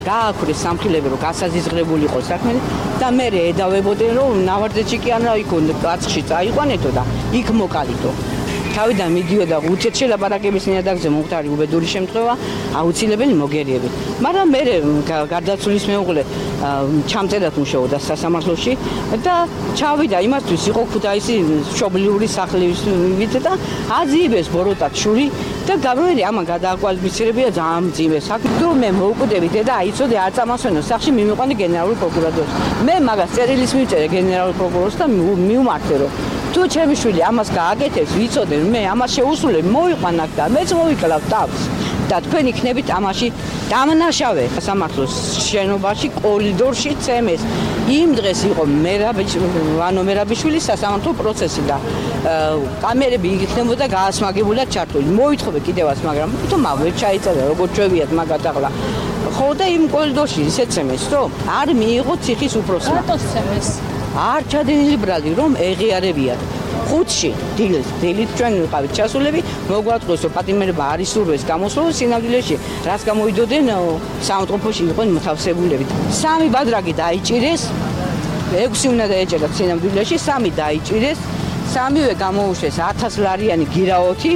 გააქვრის სამხილები, რომ გასაზიზღრებული იყოს საქმე და მე ედავებოდნენ, რომ ნავარდეთში კი არა იქ კაცხში წაიყვანეთო და იქ მოკალითო. თავიდან მიდიოდა უცეთ შელაპარაკების ნიადაგზე მომხდარი უბედური შემთხვევა აუცილებელი მოგერიებით. მაგრამ მე გარდაცვლის მეუღლე ჩამწერად მუშაობდა სასამართლოში და ჩავიდა იმასთვის იყო ქუთაისი მშობლიური სახლივით და აზიებეს ბოროტად შური და გამრავლე ამან გადააკვალიფიცირებია ძალიან მძიმე საქმე. თუ მე მოვკვდები და აიცოდე არ წამოსვენო სახში მიმიყვანე გენერალურ პროკურატურას. მე მაგას წერილის მივწერე გენერალურ პროკურორს და მივმართე რომ თუ ჩემი შვილი ამას გააკეთებს, ვიცოდე მე ამას შეუსრულებ, მოვიყვან აქ და მეც მოვიკლავ თავს და თქვენ იქნებით ამაში დამნაშავე. სამართლოს შენობაში კორიდორში წემეს. იმ დღეს იყო მერაბიშვილის სასამართლო პროცესი და კამერები იქნებოდა გაასმაგებულად ჩართული. მოვითხოვე კიდევაც, მაგრამ თუმცა ვერ ჩაიწერა როგორ ჩვევიათ მაგათ ახლა. ხო და იმ კორიდორში ისე წემეს, რომ არ მიიღო ციხის უფროსმა. რატოს წემეს? არ ჩადენილი ბრალი რომ ეღიარებიათ. ხუთში დილით ჩვენ ვიყავით ჩასულები, მოგვაწყვეს რომ პატიმრება არ ისურვეს გამოსვლას სინამდვილეში, რაც გამოვიდოდნენ საავადმყოფოში იყვნენ მოთავსებულები. 3 ბადრაგი დაიჭირეს, 6 უნდა დაეჭერათ სინამდვილეში, 3 დაიჭირეს, 3-ვე გამოუშვეს 1000 ლარიანი გირაოთი.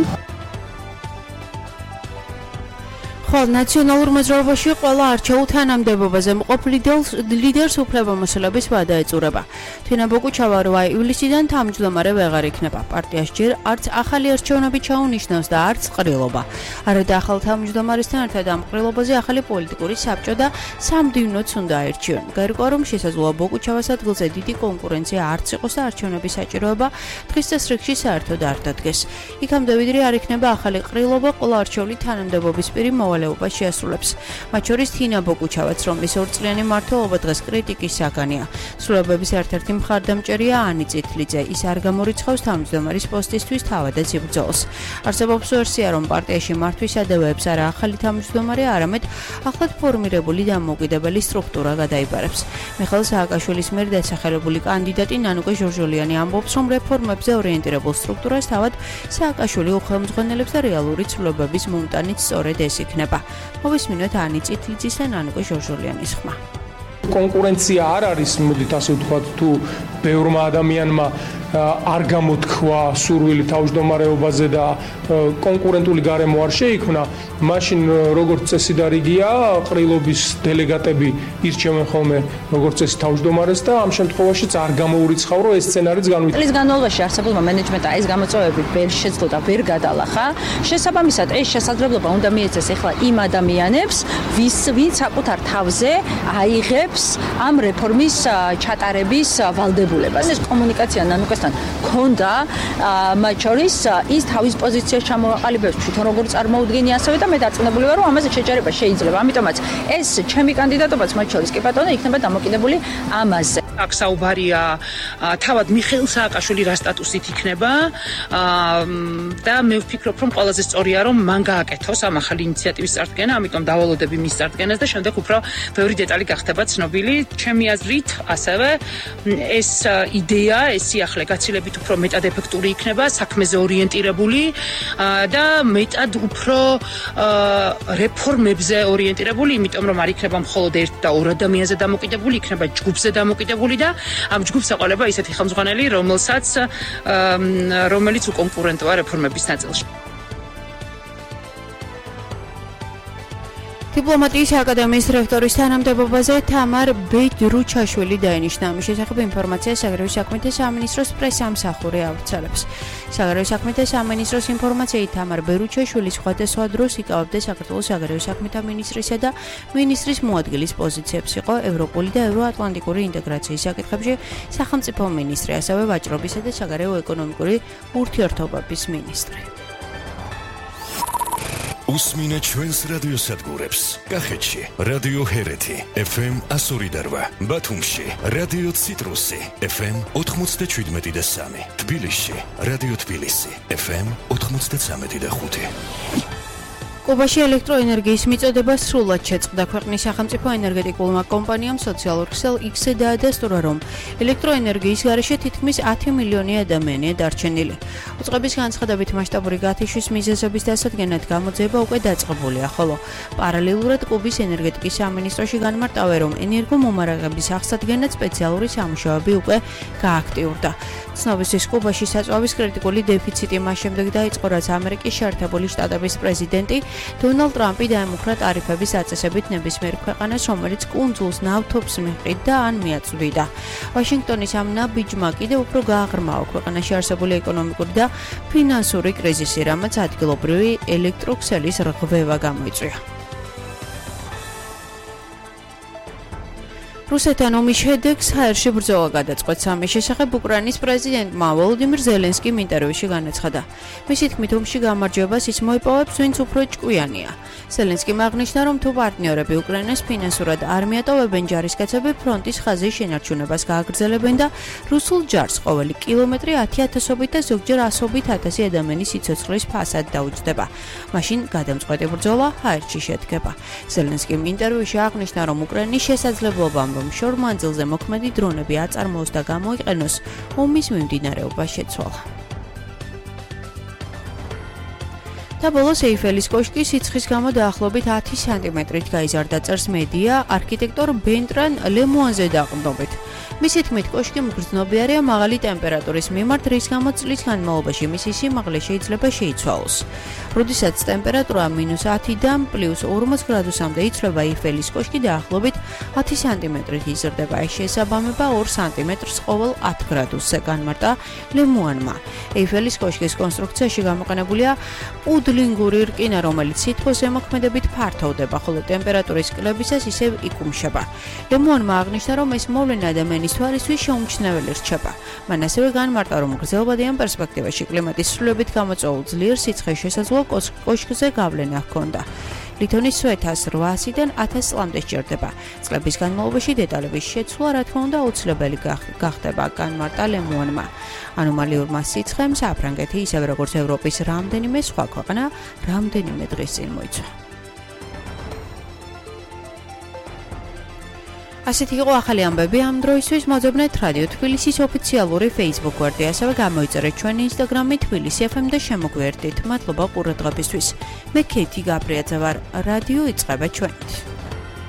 ხოლო ნაციონალურ მოძრაობაში ყველა არჩეულ თანამდებობაზე მყოფ ლიდერს უფლებამოსილების ვადა ეწურება. თინა ბოკუჩავა 8 ივლისიდან თავმჯდომარე ვეღარ იქნება. პარტიას ჯერ არც ახალი არჩევნები ჩაუნიშნავს და არც ყრილობა. არადა ახალ თავმჯდომარესთან ერთად ამ ყრილობაზე ახალი პოლიტიკური საბჭო და სამდივნოც უნდა აერჩიონ. გაირკვა რომ შესაძლოა ბოკუჩავას ადგილზე დიდი კონკურენცია არც იყოს და არჩევნების საჭიროება დღის წესრიგში საერთოდ არ დადგეს. იქამდე ვიდრე არ იქნება ახალი ყრილობა, ყველა არჩეული თანამდებობის პირი მოვალეობას შეასრულებს. მათ შორის თინა ბოკუჩავაც, რომლის 2 წლიანი მმართველობა დღეს კრიტიკის საგანია. სრულებების ერთ-ერთი მხარდამჭერია ანი წითლიძე. ის არ გამორიცხავს თავმჯდომარის პოსტისთვის თავადაც იბრძოლს. არსებობს ვერსია, რომ პარტიაში მართვის ადევეებს არა ახალი თავმჯდომარე, არამედ ახლად ფორმირებული და დამოუკიდებელი სტრუქტურა გადაიბარებს. მიხეილ სააკაშვილის მიერ დასახელებული კანდიდატი ნანუკე ჟორჟოლიანი ამბობს, რომ რეფორმებზე ორიენტირებულ სტრუქტურას თავად სააკაშვილი უხელმძღვანელებს და რეალური ცვლილებების მომტანიც სწორედ ეს იქნება. მოვისმინოთ ანი წითლიძის და ნანუკე ჟორჟოლიანის ხმა. კონკურენცია არ არის, მოდით ასე ვთქვათ, თუ ბევრმა ადამიანმა არ გამოთქვა სურვილი თავმჯდომარეობაზე და კონკურენტული გარემო არ შეიქმნა, მაშინ როგორც წესი და რიგია, ყრილობის დელეგატები ირჩევენ ხოლმე როგორც წესი თავმჯდომარეს და ამ შემთხვევაშიც არ გამოურიცხავ, რომ ეს სცენარიც განვითარდება. წლის განმავლობაში არსებულმა მენეჯმენტმა ეს გამოწვევები ვერ შეძლო და ვერ გადალახა. შესაბამისად, ეს შესაძლებლობა უნდა მიეცეს ახლა იმ ადამიანებს, ვინც საკუთარ თავზე აიღებს ამ რეფორმის ჩატარების ვალდებულებას. ეს კომუნიკაცია ნანუკესთან ქონდა, მათ შორის ის თავის პოზიციას ჩამოაყალიბებს თვითონ როგორ წარმოუდგენია ასევე და მე დარწმუნებული ვარ, რომ ამაზე შეჯერება შეიძლება. ამიტომაც ეს ჩემი კანდიდატობაც მათ შორის კი ბატონო იქნება დამოკიდებული ამაზე. აქ საუბარია თავად მიხეილ სააკაშვილი რა სტატუსით იქნება და მე ვფიქრობ, რომ ყველაზე სწორია, რომ მან გააკეთოს ამ ახალი ინიციატივის წარდგენა, ამიტომ დავალოდები მის წარდგენას და შემდეგ უფრო ბევრი დეტალი გახდება ცნობილი. ჩემი აზრით, ასევე ეს იდეა, ეს სიახლე გაცილებით უფრო მეტად ეფექტური იქნება, საქმეზე ორიენტირებული და მეტად უფრო რეფორმებზე ორიენტირებული, იმიტომ რომ არ იქნება მხოლოდ ერთ და ორ ადამიანზე დამოკიდებული, იქნება ჯგუფზე დამოკიდებული და ამ ჯგუფს ეყოლება ისეთი ხელმძღვანელი, რომელიც უკონკურენტოა რეფორმების ნაწილში. დიპლომატიის აკადემიის რექტორის თანამდებობაზე თამარ ბეჯრუჩაშვილი დაინიშნა. ამის შესახებ ინფორმაციას საგარეო საქმეთა სამინისტროს პრესამსახური ავრცელებს. საგარეო საქმეთა სამინისტროს ინფორმაციით თამარ ბეჯრუჩაშვილი სხვადასხვა დროს იკავებდა საქართველოს საგარეო საქმეთა მინისტრისა და მინისტრის მოადგილის პოზიციებს. იყო ევროპული და ევროატლანტიკური ინტეგრაციის საკითხებში სახელმწიფო მინისტრი, ასევე ვაჭრობისა და საგარეო ეკონომიკური ურთიერთობების მინისტრი. უსმინეთ ჩვენს რადიოსადგურებს. კახეთში რადიო ჰერეთი FM 102.8, ბათუმში რადიო ციტრუსი FM 97.3, თბილისში რადიო თბილისი FM 93.5. კუბაში ელექტროენერგიის მიწოდება სრულად შეწყდა. ქვეყნის სახელმწიფო ენერგეტიკულმა კომპანიამ სოციალურ ქსელ X-ზე დაადასტურა, რომ ელექტროენერგიის გარეშე თითქმის 10 მილიონი ადამიანია დარჩენილი. უწყების განცხადებით მასშტაბური გათიშვის მიზეზების დასადგენად გამოძიება უკვე დაწყებულია, ხოლო პარალელურად კუბის ენერგეტიკის სამინისტროში განმარტავენ, რომ ენერგომომარაგების აღსადგენად სპეციალური სამუშაოები უკვე გააქტიურდა. ცნობისთვის კუბაში საწვავის კრიტიკული დეფიციტი მას შემდეგ დაიწყო, რაც ამერიკის შეერთებული შტატების პრეზიდენტი დონალდ ტრამპი დაემუქრა ტარიფების აწესებით ნებისმიერ ქვეყანას, რომელიც კუნძულს ნავთობს მიჰყიდდა ან მიაწვდიდა. ვაშინგტონის ამ ნაბიჯმა კიდევ უფრო გააღრმავა ქვეყანაში არსებული ეკონომიკური და ფინანსური კრიზისი, რამაც ადგილობრივი ელექტროქსელის რღვევა გამოიწვია. რუსეთთან ომის შედეგს ჰაერში ბრძოლა გადაწყვეტს. ამის შესახებ უკრაინის პრეზიდენტმა ვოლოდიმირ ზელენსკიმ ინტერვიუში განაცხადა. მისი თქმით, ომში გამარჯვებას ის მოიპოვებს, ვინც უფრო ჭკვიანია. ზელენსკიმ აღნიშნა, რომ თუ პარტნიორები უკრაინას ფინანსურად არ მიატოვებენ, ჯარისკაცები ფრონტის ხაზის შენარჩუნებას გააგრძელებენ და რუსულ ჯარს ყოველი კილომეტრი 10,000-ობით და ზოგჯერ 100,000 ადამიანის სიცოცხლის ფასად დაუჯდება. მაშინ გადამწყვეტი ბრძოლა ჰაერში შედგება. ზელენსკიმ ინტერვიუში აღნიშნა, რომ უკრაინის შესაძლებლობამ რომ შორ მანძილზე მოქმედი დრონები აწარმოოს და გამოიყენოს, ომის მიმდინარეობა შეცვალა. და ბოლოს ეიფელის კოშკი სიცხის გამო დაახლოებით 10 სანტიმეტრით გაიზარდა, წერს მედია არქიტექტორ ბენტრან ლემუანზე დაყრდნობით. მისი თქმით, კოშკი მგრძნობიარეა მაღალი ტემპერატურის მიმართ, რის გამოც წლის განმავლობაში მისი სიმაღლე შეიძლება შეიცვალოს. როდესაც ტემპერატურა -10-დან +40 გრადუსამდე იცვლება, ეიფელის კოშკი დაახლოებით 10 სანტიმეტრით იზრდება. ეს შეესაბამება 2 სანტიმეტრს ყოველ 10 გრადუსზე, განმარტა ლემუანმა. ეიფელის კოშკის კონსტრუქციაში გამოყენებულია უდლინგური რკინა, რომელიც სითბოს ზემოქმედებით ფართოვდება, ხოლო ტემპერატურის კლებისას ისევ იკუმშება. ლემუანმა აღნიშნა, რომ ეს მოვლენა ადამიანის თვალისთვის შეუმჩნეველი რჩება. მან ასევე განმარტა, რომ გრძელვადიან პერსპექტივაში კლიმატის ცვლილებით გამოწვეულ ძლიერ სიცხეს შესაძლო კოშკზე გავლენა ჰქონდა. ლითონის 800-დან 1000 წლამდე სჭირდება. წლების განმავლობაში დეტალების შეცვლა, რა თქმა უნდა, აუცილებელი გახდება, განმარტა ლემუანმა. ანომალიურმა სიცხემ საფრანგეთი, ისევე როგორც ევროპის რამდენიმე სხვა ქვეყანა, რამდენიმე დღის წინ მოიცვა. ასეთი იყო ახალი ამბები ამ დროისთვის. მოძებნეთ რადიო თბილისის ოფიციალური Facebook გვერდი, ასევე გამოიწერეთ ჩვენი Instagram-ი თბილისი FM და შემოგვიერთდით. მადლობა ყურადღებისთვის. მე ქეთი გაბრიაძე ვარ. რადიო იწყება ჩვენით.